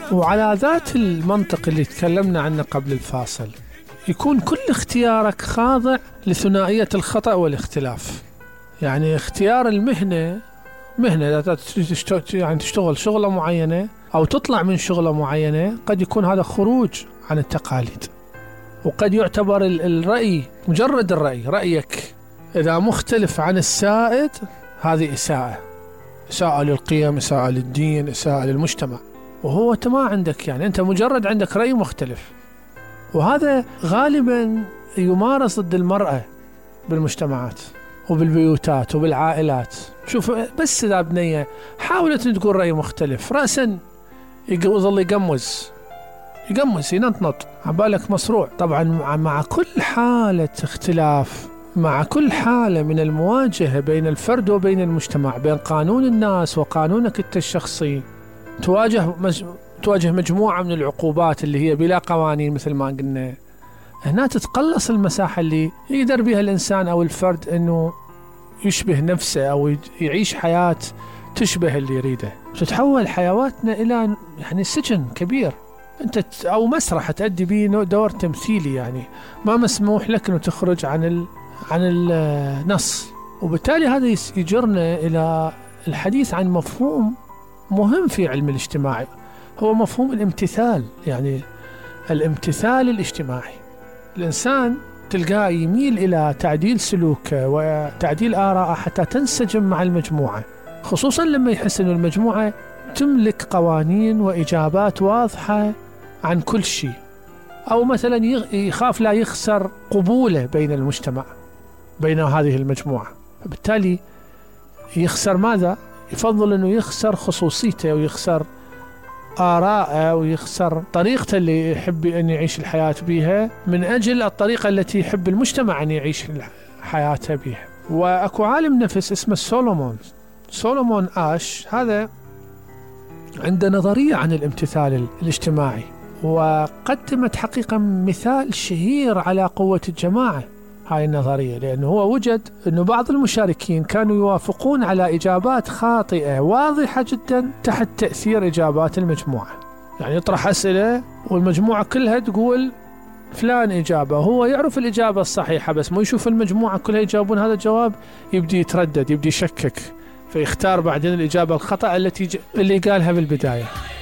وعلى ذات المنطق اللي تكلمنا عنه قبل الفاصل، يكون كل اختيارك خاضع لثنائية الخطأ والاختلاف. يعني اختيار المهنة، إذا يعني تشتغل شغلة معينة أو تطلع من شغلة معينة، قد يكون هذا خروج عن التقاليد، وقد يعتبر الرأي، مجرد رأيك إذا مختلف عن السائد هذه إساءة للقيم، إساءة للدين، إساءة للمجتمع. وهو أنت ما عندك، يعني أنت مجرد عندك رأي مختلف. وهذا غالبا يمارس ضد المرأة بالمجتمعات وبالبيوتات وبالعائلات. شوف، بس إذا بنية حاولت أن تقول رأي مختلف، رأسا يظل يقمز ينطنط عبالك مصروع. طبعا مع كل حالة اختلاف، مع كل حالة من المواجهة بين الفرد وبين المجتمع، بين قانون الناس وقانونك انت الشخصي، تواجه مجموعة من العقوبات اللي هي بلا قوانين مثل ما قلنا. هنا تتقلص المساحة اللي يقدر بها الإنسان أو الفرد أنه يشبه نفسه أو يعيش حياة تشبه اللي يريده. تتحول حيواتنا إلى يعني سجن كبير، أنت أو مسرح تأدي به دور تمثيلي، يعني ما مسموح لك أنه تخرج عن النص. وبالتالي هذا يجرنا إلى الحديث عن مفهوم مهم في علم الاجتماع، هو مفهوم الامتثال. يعني الامتثال الاجتماعي، الإنسان تلقاه يميل إلى تعديل سلوكه وتعديل آراءه حتى تنسجم مع المجموعة، خصوصا لما يحس أن المجموعة تملك قوانين وإجابات واضحة عن كل شيء، أو مثلا يخاف لا يخسر قبوله بين المجتمع، بين هذه المجموعة. فبالتالي يخسر ماذا؟ يفضل أنه يخسر خصوصيته ويخسر آراءه ويخسر طريقته اللي يحب أن يعيش الحياة بها من أجل الطريقة التي يحب المجتمع أن يعيش حياته بها. وأكو عالم نفس اسمه سولومون آش، هذا عنده نظرية عن الامتثال الاجتماعي، وقدمت حقيقة مثال شهير على قوة الجماعة هاي النظرية، لأنه هو وجد أنه بعض المشاركين كانوا يوافقون على إجابات خاطئة واضحة جدا تحت تأثير إجابات المجموعة. يعني يطرح أسئلة والمجموعة كلها تقول فلان إجابة، هو يعرف الإجابة الصحيحة بس ما يشوف المجموعة كلها يجاوبون هذا الجواب، يبدي يتردد، يبدي يشكك، فيختار بعدين الإجابة الخطأ اللي قالها بالبداية.